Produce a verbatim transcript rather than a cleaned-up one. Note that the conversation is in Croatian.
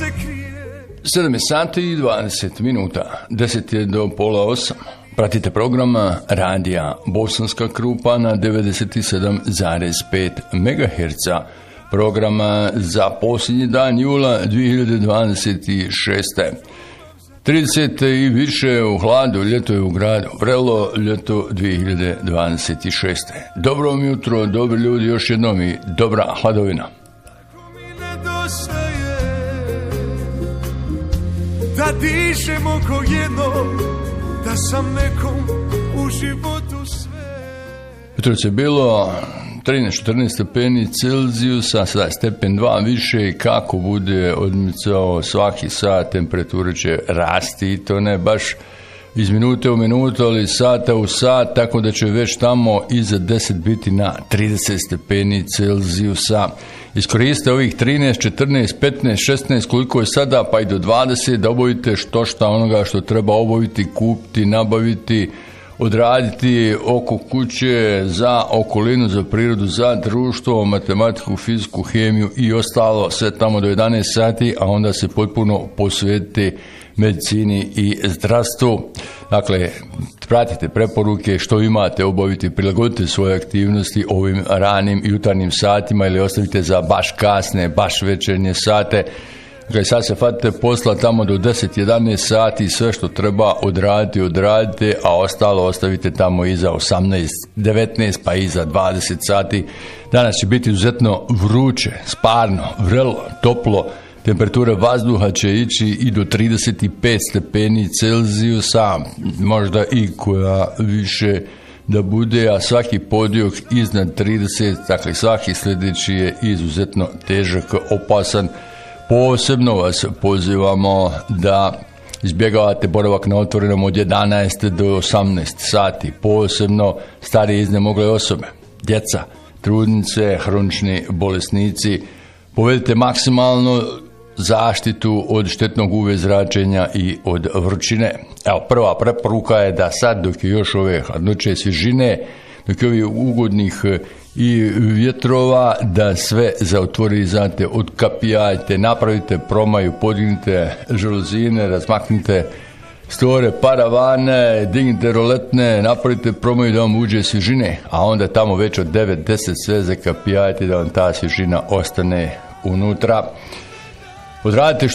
se krije. sedam sati i dvadeset minuta, deset je do pola osam. Pratite program radija Bosanska Krupa na devedeset sedam zarez pet megaherca. Programa za posljednji dan jula dvije hiljade dvadeset šeste. trideset i više u hladu, ljeto je u gradu vrelo, ljeto dvije hiljade dvadeset šeste. Dobro vam jutro, dobri ljudi, još jednom i dobra hladovina. Tako mi nedostaje da dišemo ko jedno, da sam nekom u životu sve. Jutro je bilo trinaest četrnaest stepeni Celzijusa, sada stepen dva više i kako bude odmicao svaki sat, temperatura će rasti i to ne baš iz minute u minutu, ali sata u sat, tako da će već tamo iza deset biti na trideset stepeni Celzijusa. Iskoristite ovih trinaest, četrnaest, petnaest, šesnaest, koliko je sada, pa i do dvadeset, da obavite što šta onoga što treba obaviti, kupiti, nabaviti, odraditi oko kuće, za okolinu, za prirodu, za društvo, matematiku, fiziku, hemiju i ostalo, sve tamo do jedanaest sati, a onda se potpuno posvetite medicini i zdravstvu. Dakle, pratite preporuke što imate obaviti, prilagodite svoje aktivnosti ovim ranim jutarnjim satima ili ostavite za baš kasne, baš večernje sate. Dakle, sad se fatite posla tamo do deset jedanaest sati, sve što treba odraditi, odradite, a ostalo ostavite tamo iza osamnaest devetnaest pa iza dvadeset sati. Danas će biti izuzetno vruće, sparno, vrelo, toplo. Temperatura vazduha će ići i do trideset pet stepeni Celzijusa, možda i koja više da bude, a svaki podijok iznad trideset, dakle svaki sljedeći je izuzetno težak, opasan. Posebno vas pozivamo da izbjegavate boravak na otvorenom od jedanaest do osamnaest sati, posebno starije iznemogle osobe, djeca, trudnice, hronični bolesnici. Povedite maksimalno zaštitu od štetnog U V zračenja i od vrućine. Evo, prva preporuka je da sad, dok je još ove hladnoće, svježine, dok je ovih ugodnih i vjetrova, da sve zaotvorizate, otkapijajte, napravite promaju, podignite železine, razmaknite store, paravane, dignite roletne, napravite promaju da vam uđe svježine, a onda tamo već od devet deset sve zakapijajte da vam ta svježina ostane unutra. Odradite što